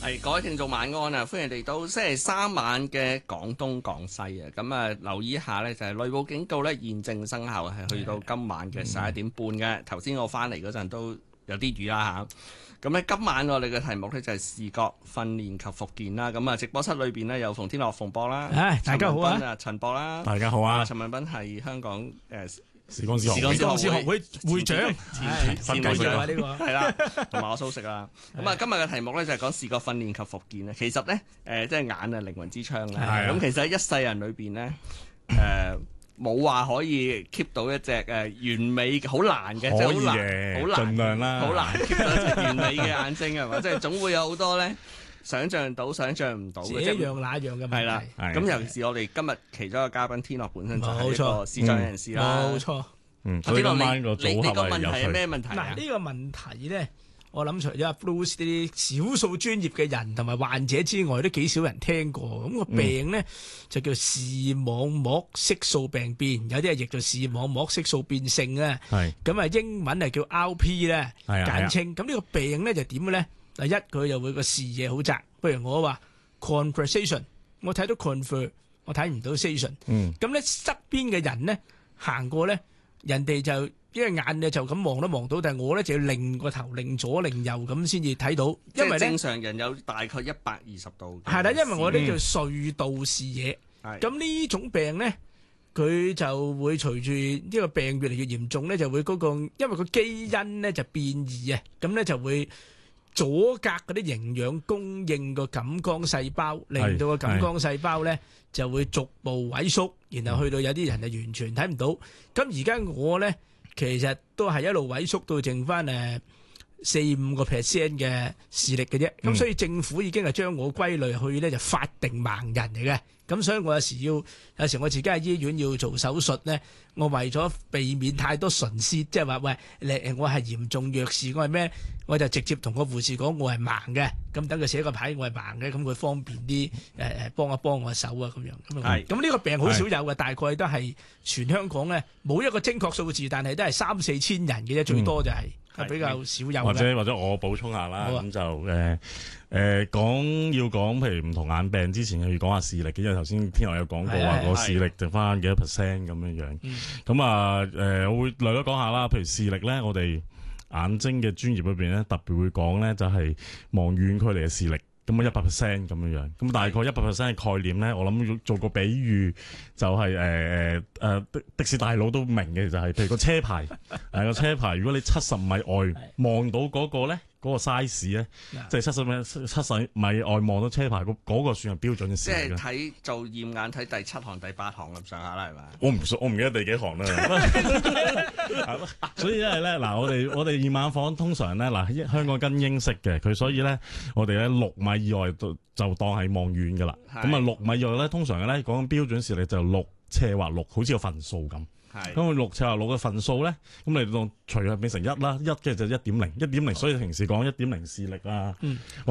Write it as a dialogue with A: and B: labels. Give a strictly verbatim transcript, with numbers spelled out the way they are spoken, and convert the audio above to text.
A: 係各位聽眾晚安啊！歡迎嚟到星期三晚嘅廣東廣西啊！咁啊，留意一下呢，就係雷暴警告呢現正生效，係去到今晚嘅十一點半嘅。頭先我翻嚟嗰陣都有啲雨啦嚇。咁咧今晚我哋嘅題目呢，就係視覺訓練及復健啦。咁啊，直播室裏邊呢，有馮天樂、馮博啦，
B: 大家好啊，
A: 陳博啦，
C: 大家好啊。
A: 陳文斌係香港誒
C: 視光視
A: 學
B: 學會會長，
A: 前會長呢個係啦，同埋我蘇軾啦。咁啊，今日嘅題目咧就係講視覺訓練及復健咧。其實咧，誒即係眼啊，靈魂之窗啦。咁其實喺一世人裏邊咧，誒冇話可以 keep 到一隻誒完美，好難嘅，即係好難，好難，
C: 盡量啦，
A: 好難 keep 到一隻完美嘅眼睛係嘛？即係總會有好多咧。想像到、想像唔到嘅，
B: 這樣那樣嘅問題。
A: 係啦，咁尤其是我哋今日其中一個嘉賓天樂本身就係一個視障人士啦。
B: 冇錯。
C: 嗯，所以今晚個組合係有趣。
A: 你你個問題係咩問題啊？
B: 嗱，呢個問題咧，我諗除咗阿 Bruce 啲少數專業嘅人同埋患者之外，都幾少人聽過。咁個病咧就叫視網膜色素病變，有啲係譯做視網膜色素變性啊。係。咁啊，英文係叫 R P 咧，簡稱。咁呢個病咧就點嘅咧？第一，佢就會個視野好窄，譬如我話 conversation， 我睇到 conver， 我睇唔到 station。嗯，咁咧側邊嘅人咧行過咧，人哋就因為眼咧就咁望都望到，但係我咧就要擰個頭，擰左擰右咁先至睇到。因為
A: 正常人有大概一百二十度。
B: 係啦，因為我呢叫隧道視野。係、嗯。咁呢種病咧，佢就會隨住呢個病越嚟越嚴重咧，就會嗰、那個因為個基因咧就變異啊，咁咧就會。阻隔嗰啲營養供應個感光細胞，令到個感光細胞咧就會逐步萎縮，然後去到有啲人就完全睇唔到。咁而家我咧其實都係一路萎縮到剩翻誒四五個 percent 嘅視力嘅啫。咁、嗯、所以政府已經係將我歸類去咧就法定盲人嚟嘅。咁所以我有時要有時我自己喺醫院要做手術咧，我為咗避免太多唇舌，即係話喂，誒我係嚴重弱視，我係咩？我就直接同個護士講我係盲嘅，咁等佢寫個牌我係盲嘅，咁佢方便啲誒誒幫一幫我手啊咁樣。係。咁呢個病好少有嘅，大概都係全香港咧冇一個精確數字，但係都係三四千人嘅啫，最多就係、是、係、嗯、比較少有嘅。
C: 或者或者我補充下啦，咁、啊、就誒誒講要講譬如唔同眼病之前要講下視力嘅，因為頭先天樂有講過話個視力剩翻幾多 percent 咁樣樣。咁啊誒，我會略略講下啦。譬如視力咧，我哋眼睛嘅專業裏邊咧，特別會講咧，就係望遠距離嘅視力，咁啊一百 percent 咁樣樣，咁大概一百 percent 嘅概念咧，我諗要做個比喻，就係誒誒的的士大佬都明嘅，就係、是、譬如個車牌，誒個車牌，如果你七十米外望到嗰個咧。嗰個 size 咧，即係七十米七十米外望到車牌，嗰、嗰個算係標準嘅視力。即係睇做驗眼睇第七行、第八行咁上下啦，係咪？我唔我唔記得第幾行啦。所以因為咧，嗱，我哋我哋驗眼房通常咧，嗱，香港跟英式嘅，佢所以咧，我哋咧六米以外就就當係望遠㗎啦。咁啊，六米以外咧，通常咧講標準視力就六斜或六，好似個分數咁。咁佢六斜或六嘅分數咧，咁你當除係變成一啦，一嘅就一點零，一點零，所以平時講一點零視力啊。嗯